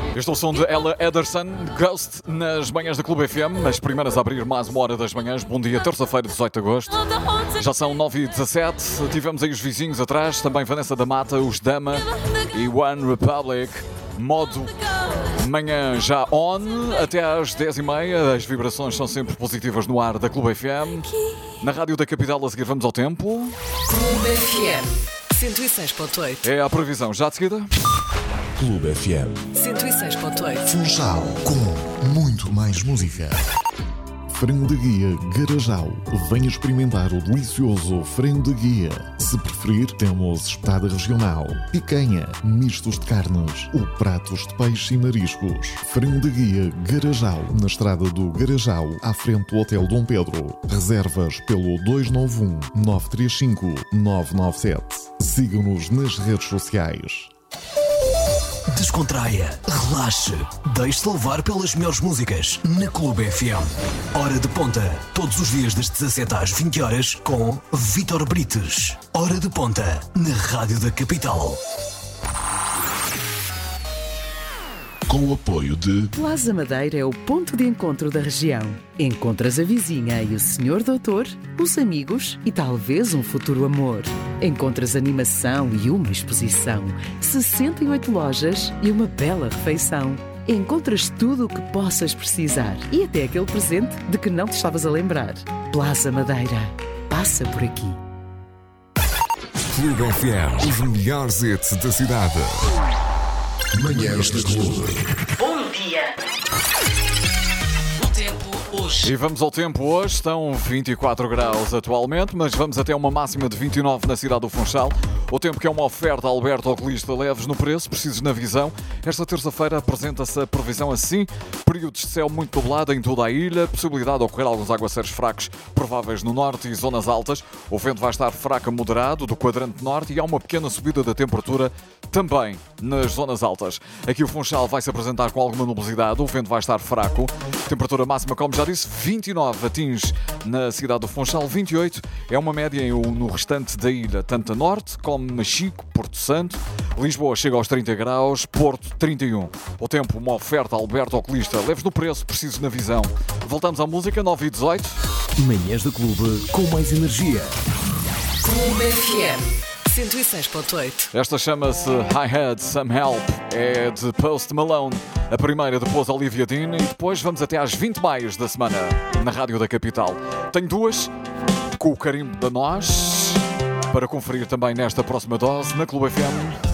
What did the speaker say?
Este é o som de Ella Ederson, Ghost, nas manhãs da Clube FM, as primeiras a abrir mais uma hora das manhãs. Bom dia, terça-feira, 18 de agosto. Já são 9h17, tivemos aí os vizinhos atrás, também Vanessa da Mata, os Dama e One Republic. Modo manhã já on, até às 10h30, as vibrações são sempre positivas no ar da Clube FM. Na rádio da capital a seguir vamos ao tempo. Clube FM 106.8. É a previsão já de seguida. Clube FM 106.8. Funchal, com muito mais música. Frango de Guia Garajal. Venha experimentar o delicioso frango de guia. Se preferir, temos espetada regional, picanha, mistos de carnes ou pratos de peixe e mariscos. Frango de Guia Garajal, na estrada do Garajal, à frente do Hotel Dom Pedro. Reservas pelo 291 935 997. Siga-nos nas redes sociais. Descontraia, relaxe, deixe-se levar pelas melhores músicas na Clube FM. Hora de ponta, todos os dias das 17 às 20 horas com Vítor Brites. Hora de ponta, na Rádio da Capital. Com o apoio de Plaza Madeira é o ponto de encontro da região. Encontras a vizinha e o senhor doutor, os amigos e talvez um futuro amor. Encontras animação e uma exposição, 68 lojas e uma bela refeição. Encontras tudo o que possas precisar e até aquele presente de que não te estavas a lembrar. Plaza Madeira. Passa por aqui. Clube FM, os melhores hits da cidade. Manhãs da Clube. Bom dia. O tempo hoje. E vamos ao tempo hoje, estão 24 graus atualmente, mas vamos até uma máxima de 29 na cidade do Funchal. O tempo que é uma oferta a Alberto Oculista, leves no preço, precisos na visão. Esta terça-feira apresenta-se a previsão assim, períodos de céu muito nublado em toda a ilha, possibilidade de ocorrer alguns aguaceiros fracos prováveis no norte e zonas altas. O vento vai estar fraco a moderado do quadrante norte e há uma pequena subida da temperatura também nas zonas altas. Aqui o Funchal vai se apresentar com alguma nubosidade, o vento vai estar fraco. Temperatura máxima, como já disse, 29 atinge na cidade do Funchal, 28 é uma média no restante da ilha, tanto a norte como Machico, Porto Santo. Lisboa chega aos 30 graus, Porto 31. O tempo, uma oferta a Alberto Oculista, leves no preço, precisos na visão. Voltamos à música, 9h18. Manhãs do Clube com mais energia. Clube FM 106.8. Esta chama-se I Had Some Help, é de Post Malone. A primeira depois Olivia Dean e depois vamos até às 20 maias da semana na Rádio da Capital. Tenho duas com o carimbo da nós para conferir também nesta próxima dose na Clube FM.